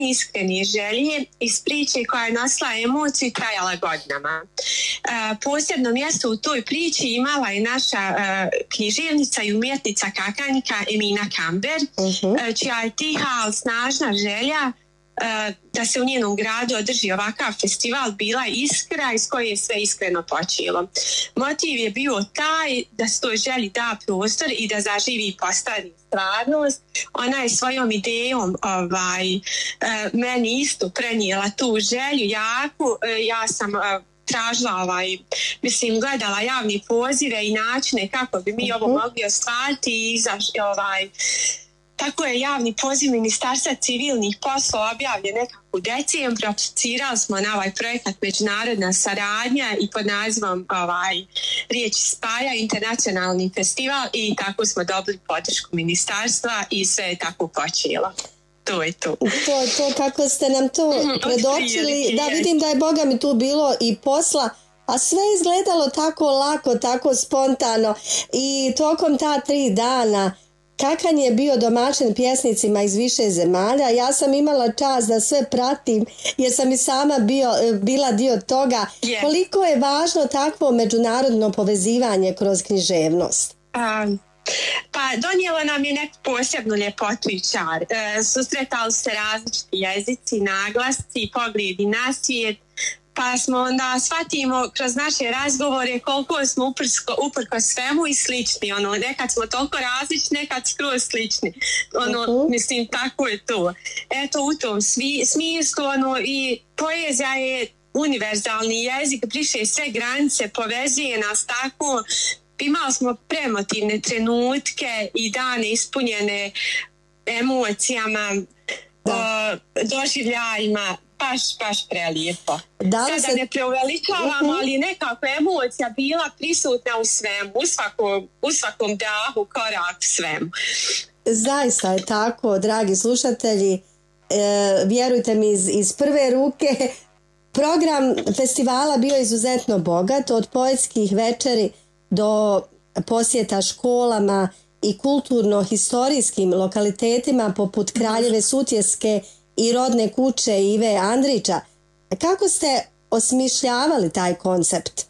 iskrene želje iz priče koja je nosila emociju i trajala godinama. Posebno mjesto u toj priči imala je naša književnica i umjetnica kakanika Emina Kamber, čija je tiha, ali snažna želja da se u njenom gradu održi ovakav festival bila iskra iz koje je sve iskreno počelo. Motiv je bio taj da se toj želji da prostor i da zaživi i postari stvarnost. Ona je svojom idejom meni isto prenijela tu želju jaku. Ja sam tražila, gledala javne pozive i načine kako bi mi ovo mogli ostvariti i tako je javni poziv Ministarstva civilnih poslova objavljen nekako u decembru. Aplicirali smo na ovaj projekat Međunarodna saradnja i pod nazivom Riječi spaja internacionalni festival i tako smo dobili podršku ministarstva i sve je tako počelo. To je to. To kako ste nam to predočili, da vidim da je Boga mi tu bilo i posla, a sve izgledalo tako lako, tako spontano i tokom ta 3 dana Kakanj je bio domaćin pjesnicima iz više zemalja. Ja sam imala čast da sve pratim jer sam i sama bila dio toga. Koliko je važno takvo međunarodno povezivanje kroz književnost? Pa donijelo nam je neku posebnu ljepotu i čar. Susretali se različiti jezici, naglasci, pogledi na svijet, pa smo onda shvatimo kroz naše razgovore koliko smo uprkos svemu i slični. Nekad smo toliko različni, nekad skroz slični. Mislim, tako je to. Eto, u tom smislu i poezija je univerzalni jezik, briše sve granice, povezuje nas tako. Imali smo premotivne trenutke i dane ispunjene emocijama, doživljajima, baš prelijepo. Sada ne preuveličavamo, ali nekako emocija bila prisutna u svemu, u svakom dahu, korak svemu. Zaista je tako, dragi slušatelji, vjerujte mi iz prve ruke. Program festivala bio izuzetno bogat, od poetskih večeri do posjeta školama i kulturno-historijskim lokalitetima poput Kraljeve Sutjeske i rodne kuće Ive Andrića. Kako ste osmišljavali taj koncept?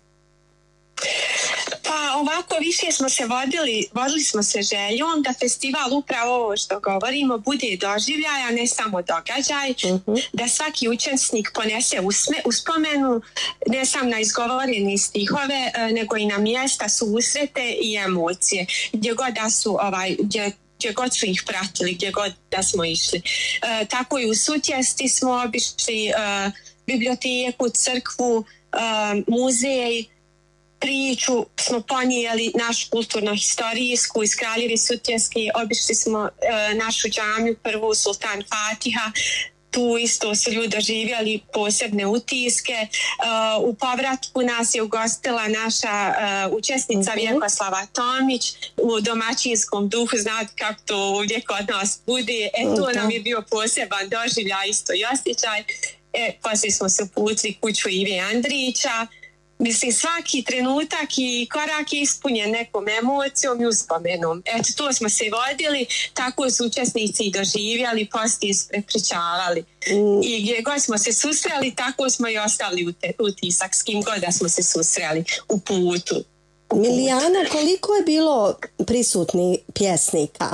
Pa ovako više smo se vodili smo se željom da festival upravo ovo što govorimo bude doživljaj, a ne samo događaj, da svaki učesnik ponese uspomenu ne samo na izgovorene stihove, nego i na mjesta, susrete i emocije, gdje god su ih pratili, gdje god da smo išli. Tako i u Sutjesti smo obišli biblioteku, crkvu, muzej, priču smo ponijeli našu kulturno-historijsku iz Kraljeve Sutjeske, obišli smo našu džamiju, prvu Sultan Fatiha, tu isto su ljudi doživjeli posebne utiske. U povratku nas je ugostila naša učesnica Vjekoslava Tomić u domaćinskom duhu, znate kako to ovdje kod nas bude. To nam je bio poseban doživljaj, isto i osjećaj. Poslije smo se uputili kuću Ive Andrića. Mislim, svaki trenutak i korak je ispunjen nekom emocijom i uspomenom. Eto, to smo se vodili, tako su učesnici i doživjeli, poslije su prepričavali. I gdje god smo se susreli, tako smo i ostavili utisak s kim god da smo se susreli u putu. Milijana, koliko je bilo prisutnih pjesnika?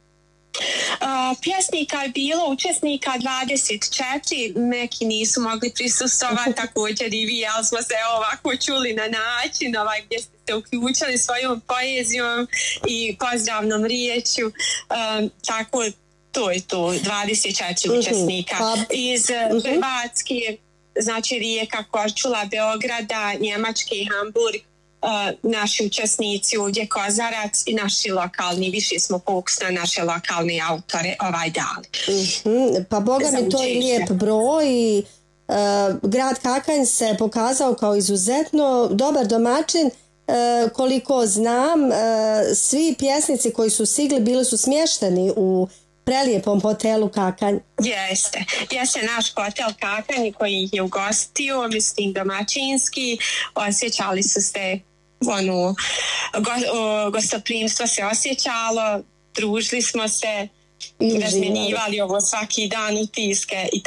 Pjesnika je bilo, učesnika 24, neki nisu mogli prisustovati, također i vi, ali smo se ovako čuli na način gdje ste se uključili svojom poezijom i pozdravnom riječju, tako to je to, 24 učesnika iz Hrvatske, znači Rijeka, Korčula, Beograda, Njemačke i Hamburg. Naši učesnici ovdje Kozarac i naši lokalni, više smo fokus na naše lokalne autore dali. Pa Boga mi to je lijep broj i grad Kakanj se pokazao kao izuzetno dobar domaćin. Koliko znam, svi pjesnici koji su stigli bili su smješteni u prelijepom hotelu Kakanj. Jeste naš hotel Kakanj koji ih je ugostio, mislim domaćinski, osjećali su se, gostoprimstvo se osjećalo, družili smo se razmjenjivali ovo svaki dan utiske i